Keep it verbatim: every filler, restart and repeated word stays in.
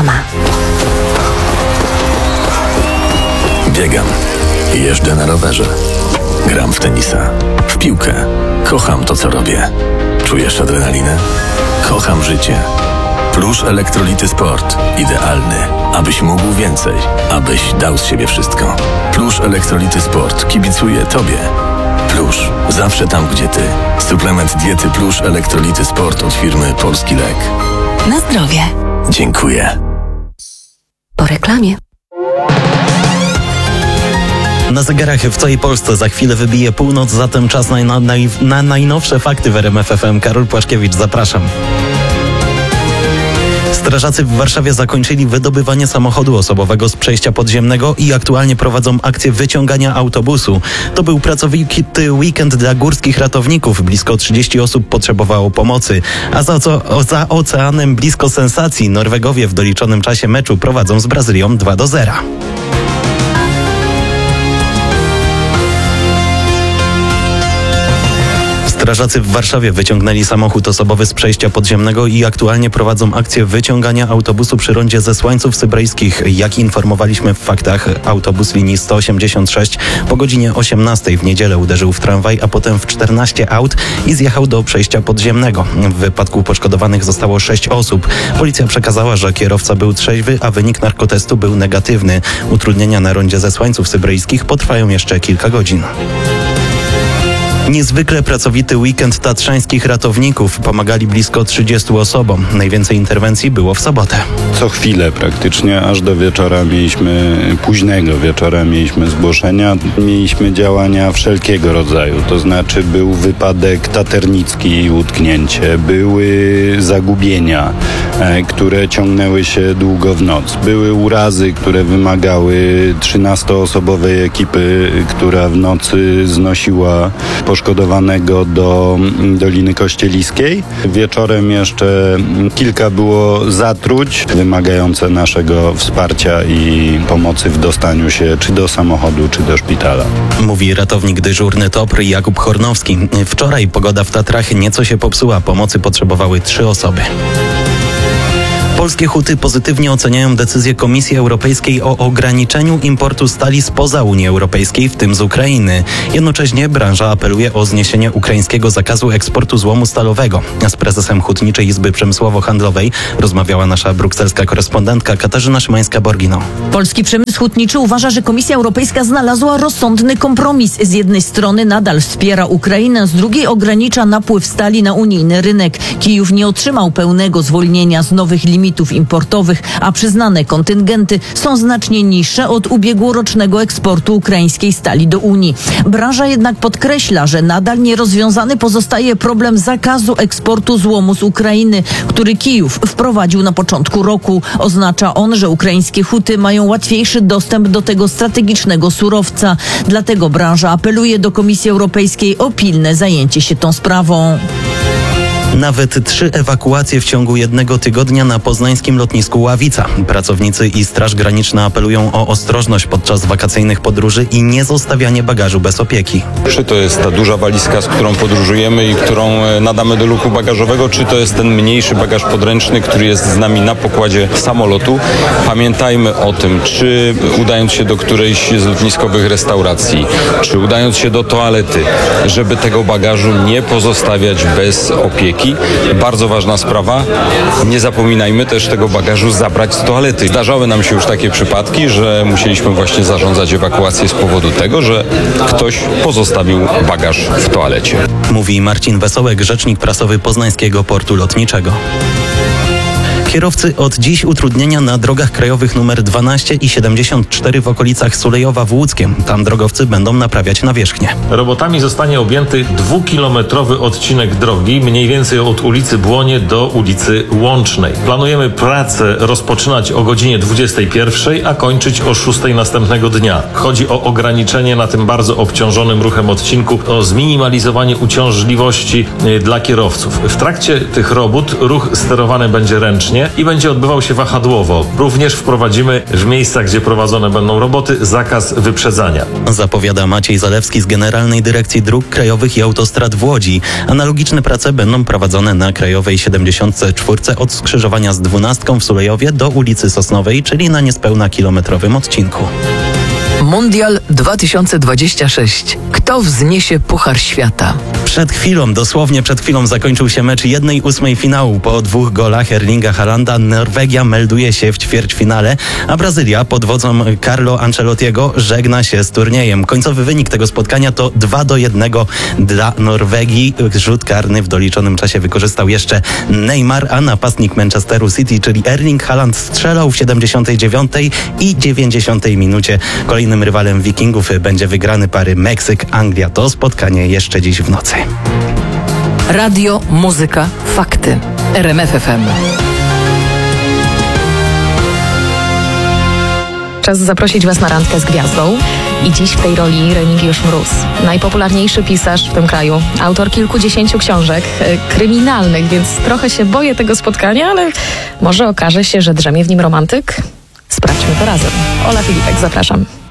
mama. Biegam. Jeżdżę na rowerze. Gram w tenisa. W piłkę. Kocham to, co robię. Czujesz adrenalinę? Kocham życie. Plusz Elektrolity Sport. Idealny, abyś mógł więcej. Abyś dał z siebie wszystko. Plusz Elektrolity Sport kibicuje Tobie. Plusz. Zawsze tam, gdzie Ty. Suplement diety Plusz Elektrolity Sport od firmy Polski Lek. Na zdrowie. Dziękuję. Po reklamie. Na zegarach w całej Polsce za chwilę wybije północ, zatem czas na, na, na najnowsze fakty w R M F F M. Karol Płaszkiewicz, zapraszam. Strażacy w Warszawie zakończyli wydobywanie samochodu osobowego z przejścia podziemnego i aktualnie prowadzą akcję wyciągania autobusu. To był pracowity weekend dla górskich ratowników. Blisko trzydzieści osób potrzebowało pomocy. A za, co, za oceanem blisko sensacji Norwegowie w doliczonym czasie meczu prowadzą z Brazylią dwa do zera. Strażacy w Warszawie wyciągnęli samochód osobowy z przejścia podziemnego i aktualnie prowadzą akcję wyciągania autobusu przy rondzie Zesłańców Syberyjskich. Jak informowaliśmy w faktach, autobus linii sto osiemdziesiąt sześć po godzinie osiemnastej w niedzielę uderzył w tramwaj, a potem w czternaście aut i zjechał do przejścia podziemnego. W wypadku poszkodowanych zostało sześć osób. Policja przekazała, że kierowca był trzeźwy, a wynik narkotestu był negatywny. Utrudnienia na rondzie Zesłańców Syberyjskich potrwają jeszcze kilka godzin. Niezwykle pracowity weekend tatrzańskich ratowników. Pomagali blisko trzydziestu osobom. Najwięcej interwencji było w sobotę. Co chwilę praktycznie, aż do wieczora mieliśmy, późnego wieczora mieliśmy zgłoszenia. Mieliśmy działania wszelkiego rodzaju. To znaczy był wypadek taternicki i utknięcie. Były zagubienia, e, które ciągnęły się długo w noc. Były urazy, które wymagały trzynastoosobowej ekipy, która w nocy znosiła poszkodowanego do Doliny Kościeliskiej. Wieczorem jeszcze kilka było zatruć wymagające naszego wsparcia i pomocy w dostaniu się czy do samochodu, czy do szpitala. Mówi ratownik dyżurny T O P R Jakub Hornowski. Wczoraj pogoda w Tatrach nieco się popsuła. Pomocy potrzebowały trzy osoby. Polskie huty pozytywnie oceniają decyzję Komisji Europejskiej o ograniczeniu importu stali spoza Unii Europejskiej, w tym z Ukrainy. Jednocześnie branża apeluje o zniesienie ukraińskiego zakazu eksportu złomu stalowego. Z prezesem Hutniczej Izby Przemysłowo-Handlowej rozmawiała nasza brukselska korespondentka Katarzyna Szymańska-Borgino. Polski przemysł hutniczy uważa, że Komisja Europejska znalazła rozsądny kompromis. Z jednej strony nadal wspiera Ukrainę, z drugiej ogranicza napływ stali na unijny rynek. Kijów nie otrzymał pełnego zwolnienia z nowych limitów importowych, a przyznane kontyngenty są znacznie niższe od ubiegłorocznego eksportu ukraińskiej stali do Unii. Branża jednak podkreśla, że nadal nierozwiązany pozostaje problem zakazu eksportu złomu z Ukrainy, który Kijów wprowadził na początku roku. Oznacza on, że ukraińskie huty mają łatwiejszy dostęp do tego strategicznego surowca. Dlatego branża apeluje do Komisji Europejskiej o pilne zajęcie się tą sprawą. Nawet trzy ewakuacje w ciągu jednego tygodnia na poznańskim lotnisku Ławica. Pracownicy i Straż Graniczna apelują o ostrożność podczas wakacyjnych podróży i nie zostawianie bagażu bez opieki. Czy to jest ta duża walizka, z którą podróżujemy i którą nadamy do luku bagażowego, czy to jest ten mniejszy bagaż podręczny, który jest z nami na pokładzie samolotu. Pamiętajmy o tym, czy udając się do którejś z lotniskowych restauracji, czy udając się do toalety, żeby tego bagażu nie pozostawiać bez opieki. Bardzo ważna sprawa. Nie zapominajmy też tego bagażu zabrać z toalety. Zdarzały nam się już takie przypadki, że musieliśmy właśnie zarządzać ewakuację z powodu tego, że ktoś pozostawił bagaż w toalecie. Mówi Marcin Wesołek, rzecznik prasowy Poznańskiego Portu Lotniczego. Kierowcy od dziś utrudnienia na drogach krajowych numer dwanaście i siedemdziesiąt cztery w okolicach Sulejowa w Łódzkiem. Tam drogowcy będą naprawiać nawierzchnię. Robotami zostanie objęty dwukilometrowy odcinek drogi, mniej więcej od ulicy Błonie do ulicy Łącznej. Planujemy pracę rozpoczynać o godzinie dwudziestej pierwszej, a kończyć o szóstej następnego dnia. Chodzi o ograniczenie na tym bardzo obciążonym ruchem odcinku, o zminimalizowanie uciążliwości dla kierowców. W trakcie tych robót ruch sterowany będzie ręcznie. synchronicznie i będzie odbywał się wahadłowo. Również wprowadzimy w miejscach, gdzie prowadzone będą roboty, zakaz wyprzedzania. Zapowiada Maciej Zalewski z Generalnej Dyrekcji Dróg Krajowych i Autostrad w Łodzi. Analogiczne prace będą prowadzone na Krajowej siedemdziesiąt cztery od skrzyżowania z dwunastką w Sulejowie do ulicy Sosnowej, czyli na niespełna kilometrowym odcinku. Mundial dwa tysiące dwudziesty szósty. Kto wzniesie Puchar Świata? Przed chwilą, dosłownie przed chwilą zakończył się mecz jednej ósmej finału. Po dwóch golach Erlinga Haalanda Norwegia melduje się w ćwierćfinale, a Brazylia pod wodzą Carlo Ancelottiego żegna się z turniejem. Końcowy wynik tego spotkania to dwa do jednego dla Norwegii. Rzut karny w doliczonym czasie wykorzystał jeszcze Neymar, a napastnik Manchesteru City, czyli Erling Haaland, strzelał w siedemdziesiątej dziewiątej i dziewięćdziesiątej minucie. Kolejnym rywalem Wikingów będzie wygrany pary Meksyk-Anglia. To spotkanie jeszcze dziś w nocy. Radio, muzyka, fakty. R M F F M. Czas zaprosić Was na randkę z gwiazdą. I dziś w tej roli Remigiusz Mróz. Najpopularniejszy pisarz w tym kraju. Autor kilkudziesięciu książek e, kryminalnych, więc trochę się boję tego spotkania, ale może okaże się, że drzemie w nim romantyk? Sprawdźmy to razem. Ola Filipek, zapraszam.